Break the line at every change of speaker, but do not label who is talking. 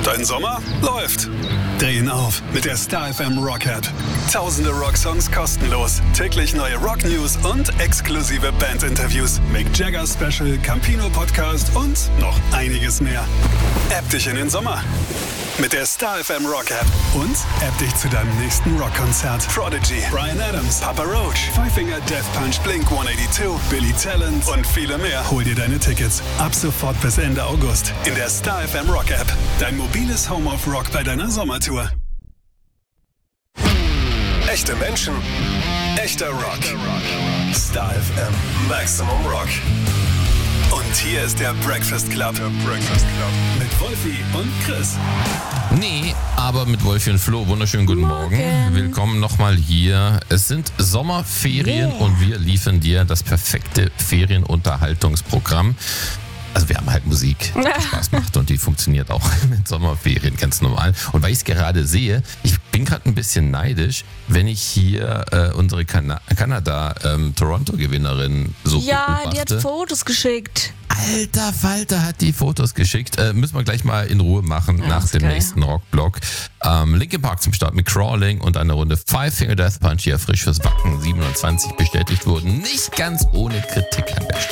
Dein Sommer läuft. Drehen auf mit der Star FM Rock App. Tausende Rocksongs kostenlos. Täglich neue Rock News und exklusive Bandinterviews. Mick Jagger Special, Campino Podcast und noch einiges mehr. App dich in den Sommer mit der Star FM Rock App und App dich zu deinem nächsten Rockkonzert. Prodigy, Bryan Adams, Papa Roach, Five Finger Death Punch, Blink 182, Billy Talent und viele mehr. Hol dir deine Tickets ab sofort bis Ende August in der Star FM Rock App. Dein mobiles Home of Rock bei deiner Sommertour. Echte Menschen, echter Rock. Star FM Maximum Rock. Und hier ist der Breakfast Club. Mit Wolfi und Chris.
Nee, aber mit Wolfi und Flo. Wunderschönen guten Morgen. Willkommen nochmal hier. Es sind Sommerferien und wir liefern dir das perfekte Ferienunterhaltungsprogramm. Also wir haben halt Musik, die Spaß macht und die funktioniert auch mit Sommerferien ganz normal. Und weil ich es gerade sehe, ich bin gerade ein bisschen neidisch, wenn ich hier unsere Kanada-Toronto-Gewinnerin so beobachte.
Die hat Fotos geschickt.
Alter Falter hat die Fotos geschickt. Müssen wir gleich mal in Ruhe machen nach dem nächsten Rockblock. Linkin Park zum Start mit Crawling und eine Runde Five Finger Death Punch, die ja frisch fürs Wacken 27 bestätigt wurden. Nicht ganz ohne Kritik an der Stelle.